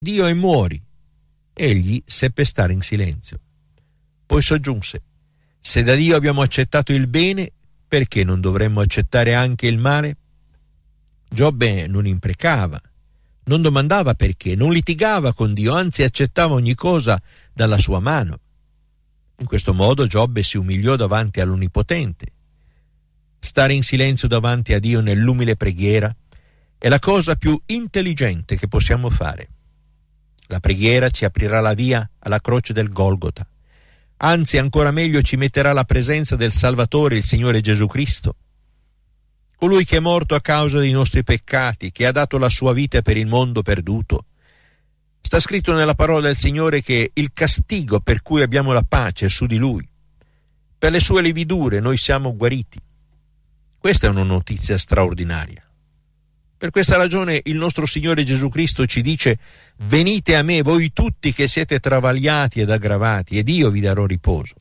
Dio e muori. Egli seppe stare in silenzio. Poi soggiunse: se da Dio abbiamo accettato il bene, perché non dovremmo accettare anche il male? Giobbe non imprecava, non domandava perché, non litigava con Dio, anzi accettava ogni cosa dalla sua mano. In questo modo Giobbe si umiliò davanti all'Onnipotente. Stare in silenzio davanti a Dio nell'umile preghiera è la cosa più intelligente che possiamo fare. La preghiera ci aprirà la via alla croce del Golgota. Anzi, ancora meglio, ci metterà la presenza del Salvatore, il Signore Gesù Cristo. Colui che è morto a causa dei nostri peccati, che ha dato la sua vita per il mondo perduto. Sta scritto nella parola del Signore che il castigo per cui abbiamo la pace è su di Lui. Per le sue lividure noi siamo guariti. Questa è una notizia straordinaria. Per questa ragione il nostro Signore Gesù Cristo ci dice: venite a me voi tutti che siete travagliati ed aggravati, ed io vi darò riposo.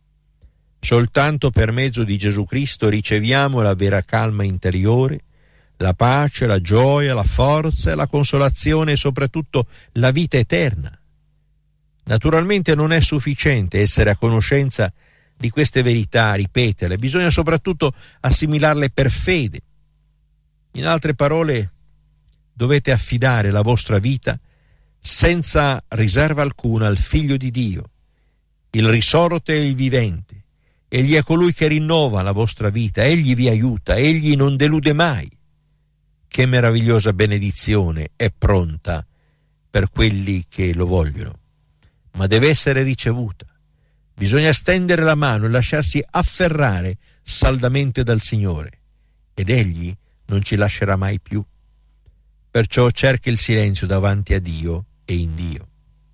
Soltanto per mezzo di Gesù Cristo riceviamo la vera calma interiore, la pace, la gioia, la forza, la consolazione e soprattutto la vita eterna. Naturalmente non è sufficiente essere a conoscenza di queste verità, ripeterle, bisogna soprattutto assimilarle per fede. In altre parole, dovete affidare la vostra vita senza riserva alcuna al Figlio di Dio, il risorto e il vivente. Egli è colui che rinnova la vostra vita, egli vi aiuta, egli non delude mai. Che meravigliosa benedizione è pronta per quelli che lo vogliono, ma deve essere ricevuta. Bisogna stendere la mano e lasciarsi afferrare saldamente dal Signore, ed egli non ci lascerà mai più. Perciò cerca il silenzio davanti a Dio e in Dio.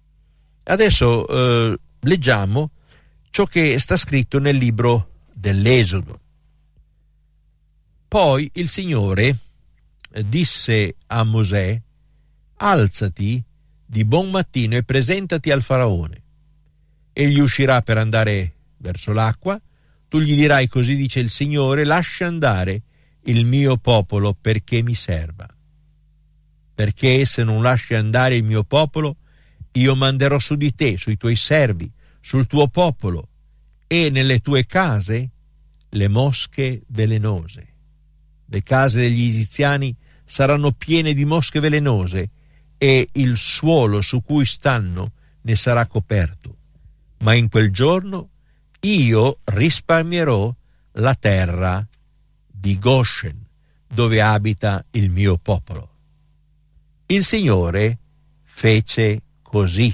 Adesso leggiamo ciò che sta scritto nel libro dell'Esodo. Poi il Signore disse a Mosè: alzati di buon mattino e presentati al Faraone. Egli uscirà per andare verso l'acqua, tu gli dirai: così dice il Signore, lascia andare il mio popolo perché mi serva. Perché se non lasci andare il mio popolo, io manderò su di te, sui tuoi servi, sul tuo popolo e nelle tue case le mosche velenose. Le case degli egiziani saranno piene di mosche velenose e il suolo su cui stanno ne sarà coperto. Ma in quel giorno io risparmierò la terra di Goshen, dove abita il mio popolo. Il Signore fece così.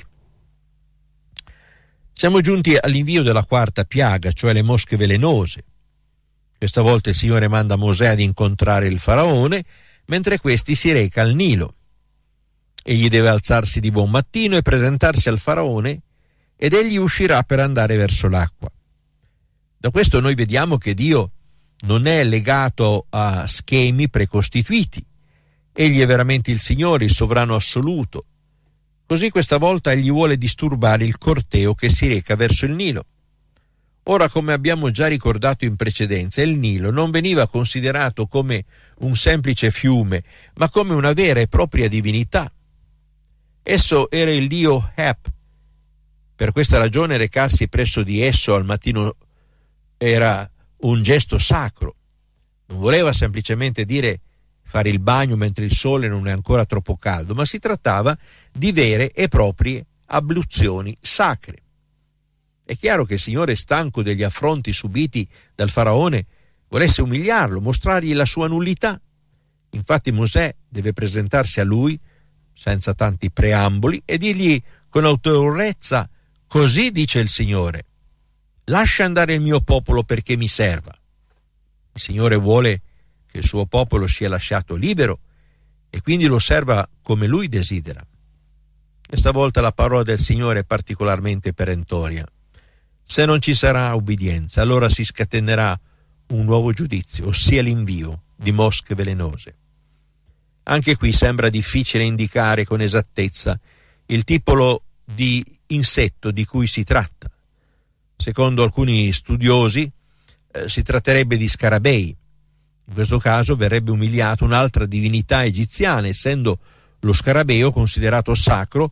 Siamo giunti all'invio della quarta piaga, cioè le mosche velenose. Questa volta il Signore manda Mosè ad incontrare il Faraone, mentre questi si reca al Nilo. Egli deve alzarsi di buon mattino e presentarsi al Faraone, ed egli uscirà per andare verso l'acqua. Da questo noi vediamo che Dio non è legato a schemi precostituiti. Egli è veramente il Signore, il sovrano assoluto. Così questa volta egli vuole disturbare il corteo che si reca verso il Nilo. Ora, come abbiamo già ricordato in precedenza, il Nilo non veniva considerato come un semplice fiume, ma come una vera e propria divinità. Esso era il dio Hep. Per questa ragione recarsi presso di esso al mattino era un gesto sacro. Non voleva semplicemente dire fare il bagno mentre il sole non è ancora troppo caldo, ma si trattava di vere e proprie abluzioni sacre. È chiaro che il Signore, stanco degli affronti subiti dal Faraone, volesse umiliarlo, mostrargli la sua nullità. Infatti Mosè deve presentarsi a lui senza tanti preamboli e dirgli con autorevolezza: così dice il Signore, lascia andare il mio popolo perché mi serva. Il Signore vuole che il suo popolo sia lasciato libero e quindi lo serva come lui desidera. Questa volta la parola del Signore è particolarmente perentoria. Se non ci sarà ubbidienza, allora si scatenerà un nuovo giudizio, ossia l'invio di mosche velenose. Anche qui sembra difficile indicare con esattezza il tipo di insetto di cui si tratta. Secondo alcuni studiosi si tratterebbe di scarabei. In questo caso verrebbe umiliata un'altra divinità egiziana, essendo Lo scarabeo, considerato sacro,